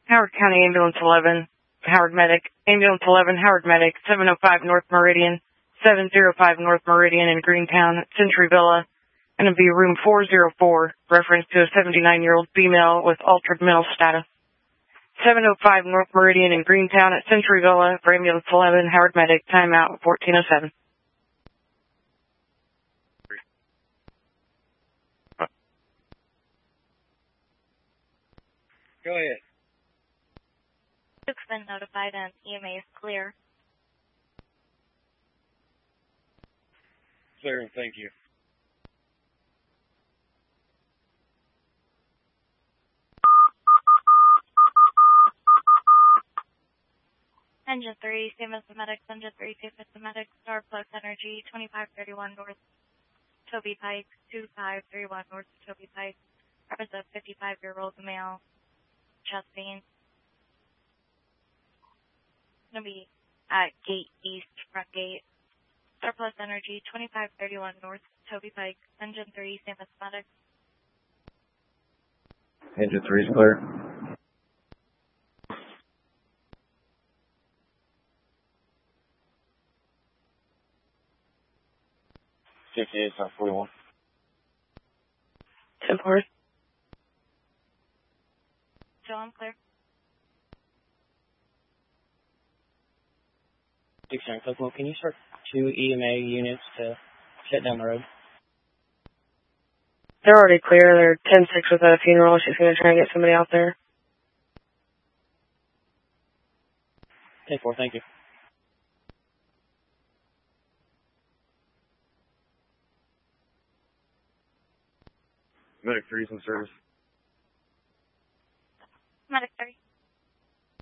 Howard County Ambulance 11, Howard Medic. Ambulance 11, Howard Medic, 705 North Meridian, 705 North Meridian in Greentown, Century Villa. Going to be room 404, reference to a 79-year-old female with altered mental status. 705 North Meridian in Greentown at Century Villa for Ambulance 11, Howard Medic, timeout 1407. Go ahead. Luke's been notified and EMA is clear. Clear, thank you. Engine 3, Siemens Medics, Engine 3, Siemens Medics, Star Plus Energy, 2531 North Toby Pike, 2531 North Toby Pike. Represents a 55-year-old male, chest pain. Going to be at Gate East, front gate. Star Plus Energy, 2531 North Toby Pike, Engine 3, Siemens Medics. Engine 3 is clear. $58, 41. 10-4. Joe, I'm clear. 6-9 Kokomo, can you start 2 EMA units to shut down the road? They're already clear. They're 10-6 without a funeral. She's going to try and get somebody out there. 10-4, thank you. Medic 3's in service. Medic 3.